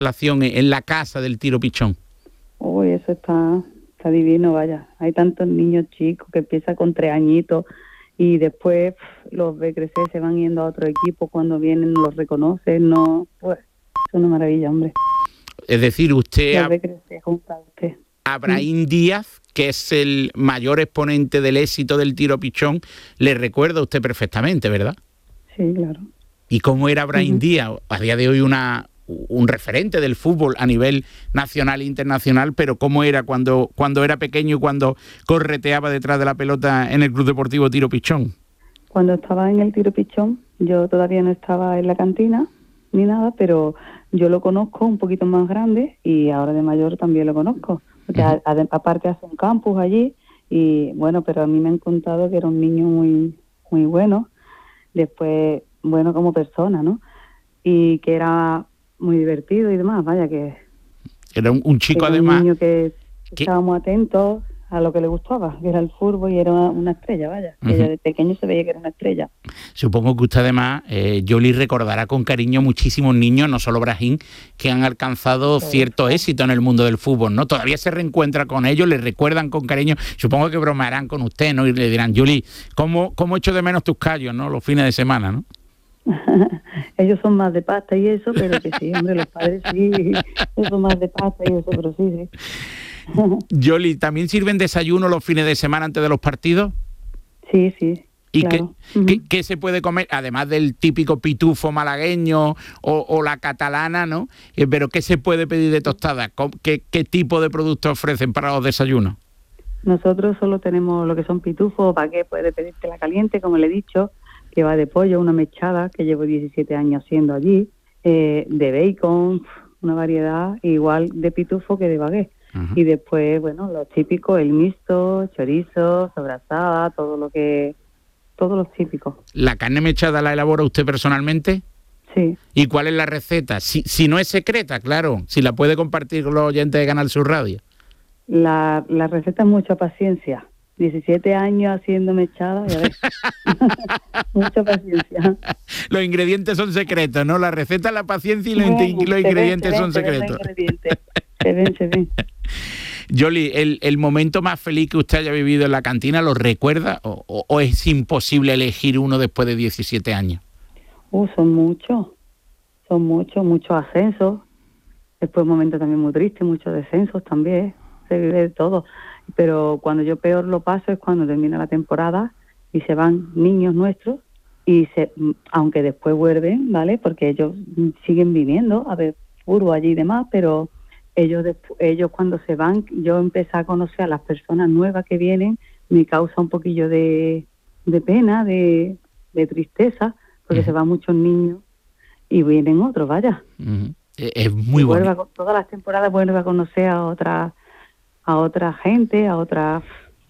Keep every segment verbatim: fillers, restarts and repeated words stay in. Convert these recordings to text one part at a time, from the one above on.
relación en la casa del Tiro Pichón? Uy, eso está, está divino, vaya. Hay tantos niños chicos que empiezan con tres añitos y después pff, los ve crecer, se van yendo a otro equipo, cuando vienen los reconocen, no, pues es una maravilla, hombre. Es decir, usted... Los ha... ve crecer junto a usted. Abraham ¿Mm? Díaz, que es el mayor exponente del éxito del Tiro Pichón, le recuerda a usted perfectamente, ¿verdad? Sí, claro. ¿Y cómo era Abraham uh-huh. Díaz? A día de hoy una... un referente del fútbol a nivel nacional e internacional, pero cómo era cuando, cuando era pequeño y cuando correteaba detrás de la pelota en el Club Deportivo Tiro Pichón. Cuando estaba en el Tiro Pichón, yo todavía no estaba en la cantina ni nada, pero yo lo conozco un poquito más grande y ahora de mayor también lo conozco, porque uh-huh. a, a, aparte hace un campus allí y bueno, pero a mí me han contado que era un niño muy, muy bueno, después bueno como persona, ¿no? Y que era muy divertido y demás, vaya que... Era un, un chico era además... un niño que ¿Qué? Estábamos atentos a lo que le gustaba, que era el fútbol y era una, una estrella, vaya. Uh-huh. Ella de pequeño se veía que era una estrella. Supongo que usted además, eh, Yoli, recordará con cariño muchísimos niños, no solo Brahim, que han alcanzado sí, cierto sí. éxito en el mundo del fútbol, ¿no? Todavía se reencuentra con ellos, les recuerdan con cariño, supongo que bromearán con usted, ¿no? Y le dirán, Yoli, ¿cómo, cómo echo de menos tus callos, ¿no? Los fines de semana, ¿no? Ellos son más de pasta y eso, pero que sí, hombre, los padres sí, ellos son más de pasta y eso, pero sí, sí. Yoli, ¿también sirven desayuno los fines de semana antes de los partidos? Sí, sí. ¿Y claro. qué, uh-huh. qué, qué se puede comer? Además del típico pitufo malagueño o, o la catalana, ¿no? Eh, pero ¿qué se puede pedir de tostada? ¿Qué, qué tipo de productos ofrecen para los desayunos? Nosotros solo tenemos lo que son pitufos, para que puede pedirte la caliente, como le he dicho, que va de pollo, una mechada, que llevo diecisiete años haciendo allí, eh, de bacon, una variedad igual de pitufo que de baguette. Uh-huh. Y después, bueno, lo típico, el mixto, chorizo, sobrasada, todo lo que... todos los típicos. ¿La carne mechada la elabora usted personalmente? Sí. ¿Y cuál es la receta? Si, si no es secreta, claro, si la puede compartir con los oyentes de Canal Sur Radio. La, la receta es mucha paciencia. diecisiete años haciendo mechada, ya ves. Mucha paciencia. Los ingredientes son secretos, ¿no? La receta, la paciencia y los, bueno, los ingredientes ven, son se secretos. Ven, ingredientes. Se ven, se ven. Yoli, el, el momento más feliz que usted haya vivido en la cantina, ¿lo recuerda o, o, o es imposible elegir uno después de diecisiete años? Uh, son muchos, son muchos, muchos ascensos. Después un momento también muy triste, muchos descensos también, se vive de todo. Pero cuando yo peor lo paso es cuando termina la temporada y se van niños nuestros y se, aunque después vuelven, ¿vale? Porque ellos siguen viniendo a ver fútbol allí y demás, pero ellos ellos cuando se van, yo empecé a conocer a las personas nuevas que vienen, me causa un poquillo de, de pena, de, de tristeza, porque uh-huh. se van muchos niños y vienen otros, vaya. Uh-huh. Es muy bueno. A, todas las temporadas vuelve a conocer a otra a otra gente, a otra...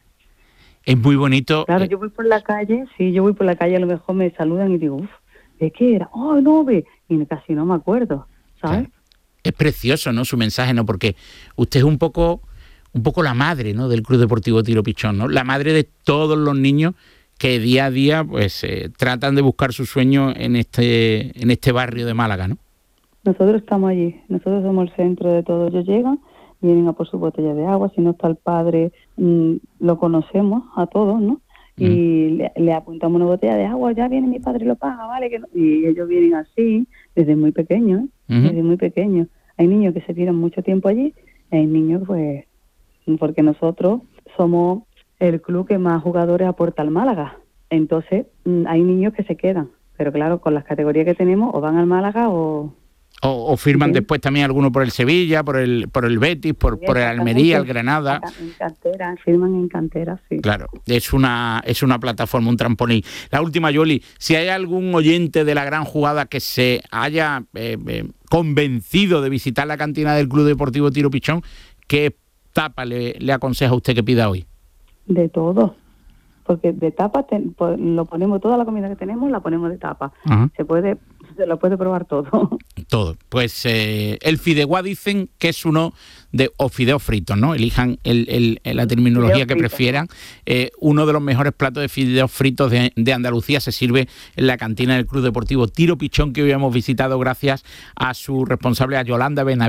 Es muy bonito. Claro, yo voy por la calle, sí, yo voy por la calle, a lo mejor me saludan y digo, uff, ¿de qué era? Oh, no, ve, y casi no me acuerdo, ¿sabes? Claro. Es precioso, ¿no? Su mensaje, ¿no? Porque usted es un poco, un poco la madre, ¿no? Del Club Deportivo Tiro Pichón, ¿no? La madre de todos los niños que día a día, pues, eh, tratan de buscar su sueño en este, en este barrio de Málaga, ¿no? Nosotros estamos allí, nosotros somos el centro de todo. Ellos llegan, vienen a por su botella de agua, si no está el padre, mmm, lo conocemos a todos, ¿no? Mm. Y le, le apuntamos una botella de agua, ya viene mi padre y lo paga, ¿vale? Que no. Y ellos vienen así, desde muy pequeños, ¿eh? Uh-huh. Desde muy pequeños. Hay niños que se tiran mucho tiempo allí, y hay niños, pues, porque nosotros somos el club que más jugadores aporta al Málaga. Entonces, mmm, hay niños que se quedan, pero claro, con las categorías que tenemos, o van al Málaga o... O, o firman sí. después también algunos por el Sevilla, por el por el Betis, por, sí, por el Almería, el Granada. En cantera, firman en cantera, sí. Claro, es una es una plataforma, un trampolín. La última, Yoli, si hay algún oyente de la gran jugada que se haya eh, eh, convencido de visitar la cantina del Club Deportivo Tiro Pichón, ¿qué tapa le, le aconseja a usted que pida hoy? De todo. Porque de tapa te, lo ponemos, toda la comida que tenemos la ponemos de tapa. Uh-huh. Se puede, se lo puede probar todo. Todo. Pues eh, el fideuá dicen que es uno de, o fideos fritos, ¿no? Elijan el, el, la terminología que prefieran. Eh, uno de los mejores platos de fideos fritos de, de Andalucía se sirve en la cantina del Club Deportivo Tiro Pichón, que hoy hemos visitado gracias a su responsable, a Yolanda Benavides.